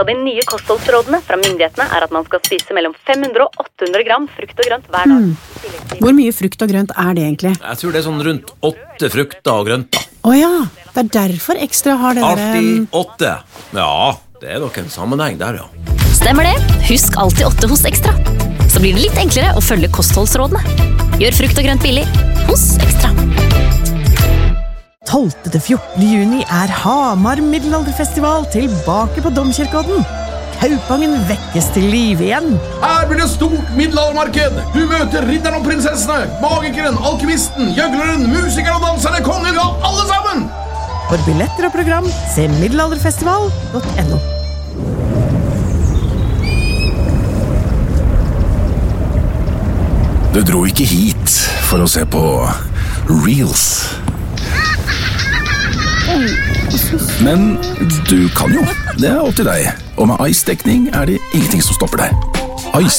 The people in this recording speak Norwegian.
av de nye kostholdsrådene fra myndighetene at man skal spise mellom 500 og 800 gram frukt og grønt hver dag. Hvor mye frukt og grønt det egentlig? Jeg tror det sånn rundt 8 frukter og grønter. Åja, det derfor Ekstra har det der... Alltid 8. Ja, det nok en sammenheng der, ja. Stemmer det. Husk alltid 8 hos Ekstra. Så blir det litt enklere å følge kostholdsrådene. Gjør frukt og grønt billig hos Ekstra. 12. til 14. juni Hamar Middelalderfestival tilbake på Domkirkeodden. Kaupangen vekkes til liv igjen. Her blir det stort middelaldermarked. Du møter ridderen og prinsessene, magikeren, alkymisten, gjøgleren, musikeren og danserne, kongen og alle sammen! For billetter og program, se middelalderfestival.no. Du dro ikke hit for å se på Reels. Men du kan jo. Det opp til deg. Og med Ice-dekning det ingenting som stopper deg. Ice